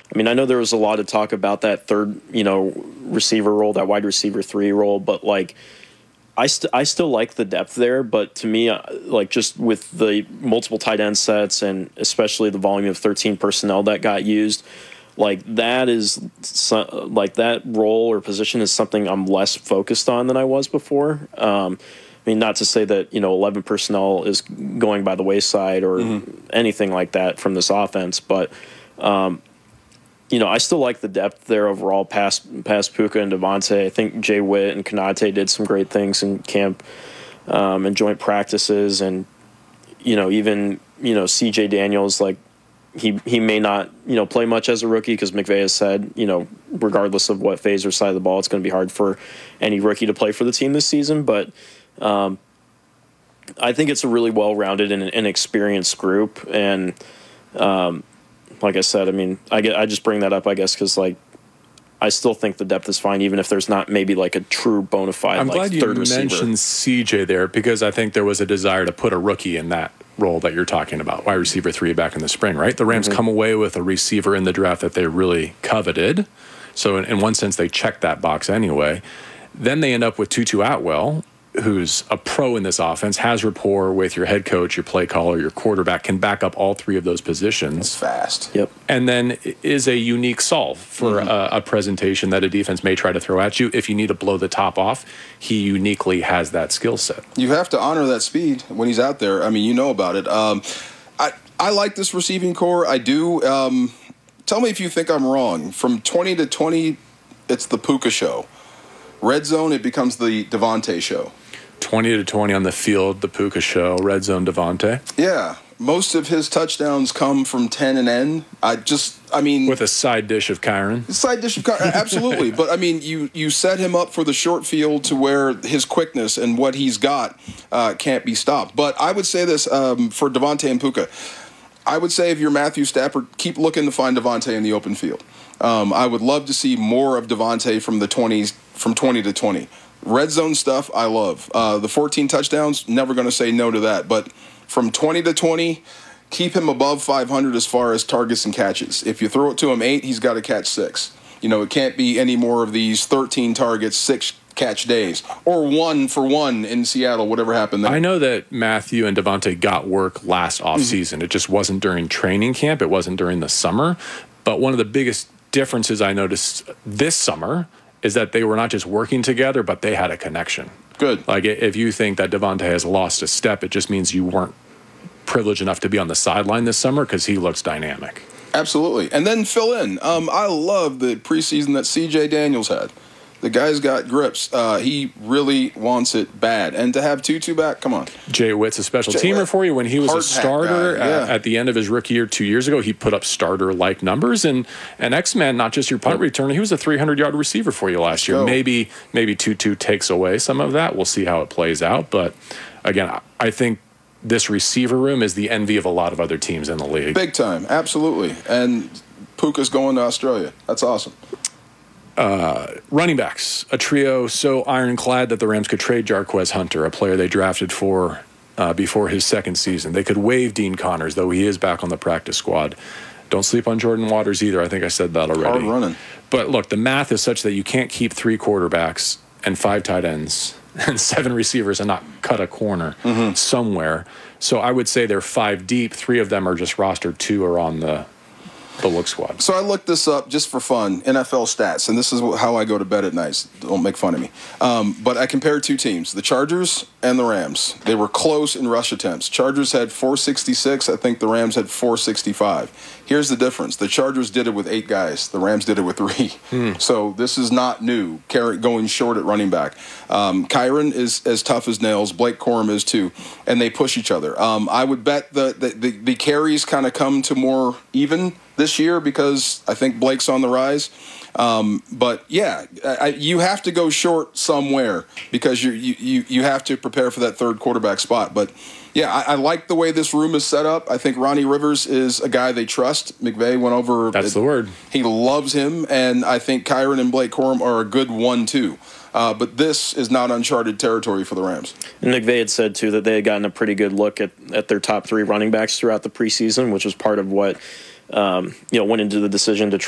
I mean, I know there was a lot of talk about that third, receiver role, that wide receiver 3 role, but like, I still like the depth there, but to me, like just with the multiple tight end sets and especially the volume of 13 personnel that got used, like that role or position is something I'm less focused on than I was before. I mean, not to say that 11 personnel is going by the wayside or anything like that from this offense, but I still like the depth there overall past Puka and Devontae. I think Jay Witt and Konate did some great things in camp and joint practices, and even CJ Daniels, like he may not play much as a rookie because McVay has said regardless of what phase or side of the ball, it's going to be hard for any rookie to play for the team this season, but I think it's a really well-rounded and experienced group, and like I said, I mean, I just bring that up, I guess, because like I still think the depth is fine, even if there's not maybe like a true bona fide I'm glad you third receiver. mentioned CJ there because I think there was a desire to put a rookie in that role that you're talking about, wide receiver 3 back in the spring, right? The Rams come away with a receiver in the draft that they really coveted. So in one sense, they checked that box anyway. Then they end up with Tutu Atwell, who's a pro in this offense, has rapport with your head coach, your play caller, your quarterback, can back up all 3 of those positions. That's fast. Yep. And then is a unique solve for a presentation that a defense may try to throw at you. If you need to blow the top off, he uniquely has that skill set. You have to honor that speed when he's out there. I mean, you know about it. I like this receiving core. I do. Tell me if you think I'm wrong. From 20 to 20, it's the Puka show. Red zone, it becomes the Devontae show. 20 to 20 on the field, the Puka show, red zone Devontae. Yeah. Most of his touchdowns come from 10 and N. With a side dish of Kyron. Absolutely. But, I mean, you set him up for the short field to where his quickness and what he's got can't be stopped. But I would say this for Devontae and Puka. I would say if you're Matthew Stafford, keep looking to find Devontae in the open field. I would love to see more of Devontae from the 20s, from 20 to 20. Red zone stuff, I love. The 14 touchdowns, never going to say no to that. But from 20 to 20, keep him above 500 as far as targets and catches. If you throw it to him 8, he's got to catch 6. It can't be any more of these 13 targets, 6 catch days, or 1 for 1 in Seattle, whatever happened there. I know that Matthew and Devontae got work last offseason. It just wasn't during training camp. It wasn't during the summer. But one of the biggest differences I noticed this summer is that they were not just working together, but they had a connection. Good. Like, if you think that Devontae has lost a step, it just means you weren't privileged enough to be on the sideline this summer because he looks dynamic. Absolutely. And then fill in. I love the preseason that C.J. Daniels had. The guy's got grips. He really wants it bad. And to have Tutu back, come on. Jay Witt's a special teamer for you. When he was a starter at the end of his rookie year 2 years ago, he put up starter-like numbers. And X-Man, not just your punt returner, he was a 300-yard receiver for you last year. Maybe Tutu takes away some of that. We'll see how it plays out. But, again, I think this receiver room is the envy of a lot of other teams in the league. Big time, absolutely. And Puka's going to Australia. That's awesome. Running backs, a trio so ironclad that the Rams could trade Jarquez Hunter, a player they drafted for before his second season. They could waive Dean Connors, though he is back on the practice squad. Don't sleep on Jordan Waters either. I think I said that already. Hard running. But look, the math is such that you can't keep 3 quarterbacks and 5 tight ends and 7 receivers and not cut a corner somewhere. So I would say they're 5 deep. 3 of them are just rostered. 2 are on the look squad. So I looked this up just for fun, NFL stats, and this is how I go to bed at night. Don't make fun of me. But I compared 2 teams, the Chargers and the Rams. They were close in rush attempts. Chargers had 466. I think the Rams had 465. Here's the difference. The Chargers did it with 8 guys. The Rams did it with 3. So this is not new, going short at running back. Kyron is as tough as nails. Blake Corum is too. And they push each other. I would bet the carries kind of come to more even this year because I think Blake's on the rise. But yeah, you have to go short somewhere because you have to prepare for that third quarterback spot. But yeah, I like the way this room is set up. I think Ronnie Rivers is a guy they trust. McVay went over. That's the word. He loves him, and I think Kyron and Blake Corum are a good 1-2. But this is not uncharted territory for the Rams. And McVay had said, too, that they had gotten a pretty good look at their top 3 running backs throughout the preseason, which was part of what went into the decision to